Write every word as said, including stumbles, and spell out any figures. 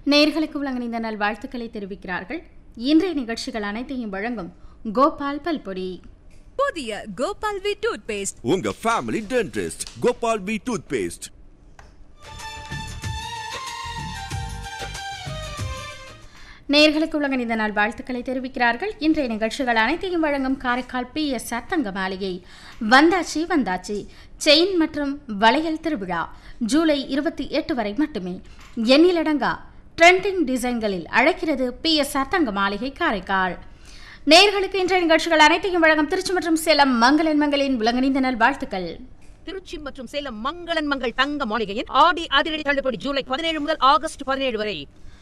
நேயர்களுக்கு வழங்கின நல்வாழ்த்துக்களை தெரிவிக்கிறார்கள். இன்றைய நிகழ்ச்சிகள் அனைத்தையும் வழங்கும் கோபால் பல்பொடி. புதிய கோபால் வி டூத் பேஸ்ட், உங்க family dentist Gopal we tooth paste. நேயர்களுக்கு வழங்கின நல்வாழ்த்துக்களை தெரிவிக்கிறார்கள். இன்றைய நிகழ்ச்சிகள் அனைத்தையும் வழங்கும் காரைக்கால் பி எஸ் தங்க மாளிகை. வந்தாச்சி வந்தாச்சி செயின் மற்றும் வளையல் திருவிழா ஜூலை இருபத்தி எட்டு வரை மட்டுமே. எண்ணிலடங்கா ட்ரெண்டிங் டிசைன்களில் அழைக்கிறது பி எஸ் தங்க மாளிகை காரைக்கால். நேயர்களுக்கு இன்றைய நிகழ்ச்சிகள் அனைத்தையும் வழங்கும் திருச்சி மற்றும் சேலம் மங்களன் மங்களின் விளங்கணிந்த நல்வாழ்த்துக்கள். திருச்சி மற்றும் சேலம் மங்களன் மங்கள் தங்க மாளிகையின் ஆடி அதிரடி தள்ளுபடி ஜூலை பதினேழு முதல் ஆகஸ்ட் பதினேழு வரை.